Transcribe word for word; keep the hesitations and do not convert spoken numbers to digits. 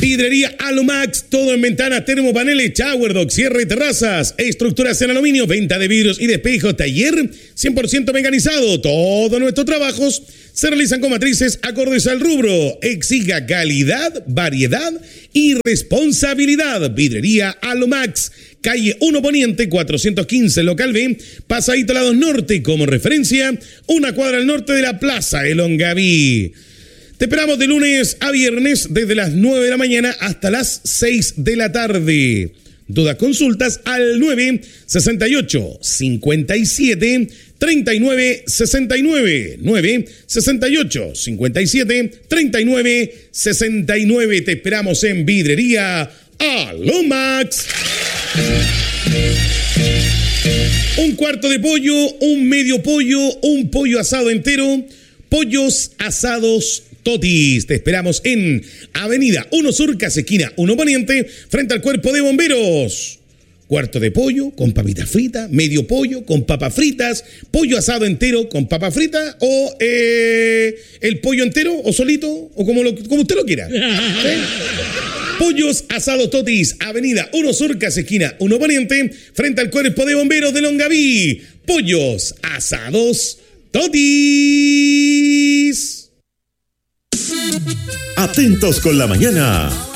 Vidrería Alomax, todo en ventanas, termopaneles, shower dock, cierre y terrazas, estructuras en aluminio, venta de vidrios y de espejos, taller cien por ciento mecanizado. Todos nuestros trabajos se realizan con matrices acordes al rubro. Exija calidad, variedad y responsabilidad. Vidrería Alomax, calle uno Poniente, cuatrocientos quince, local B, Pasadito Lados Norte, como referencia, una cuadra al norte de la Plaza El Ongaví. Te esperamos de lunes a viernes desde las nueve de la mañana hasta las seis de la tarde. Dudas, consultas al nueve sesenta y ocho, cincuenta y siete, treinta y nueve sesenta y nueve. nueve sesenta y ocho, cincuenta y siete, treinta y nueve sesenta y nueve. Te esperamos en Vidrería Alomax. Un cuarto de pollo, un medio pollo, un pollo asado entero, pollos asados Totis. Te esperamos en Avenida uno Sur, casi esquina uno Poniente, frente al Cuerpo de Bomberos. Cuarto de pollo con papitas fritas, medio pollo con papas fritas, pollo asado entero con papas fritas o eh, el pollo entero o solito o como, lo, como usted lo quiera. ¿Sí? Pollos asados Totis, Avenida uno Sur, casi esquina uno Poniente, frente al Cuerpo de Bomberos de Longaví. Pollos asados Totis. Atentos con la mañana.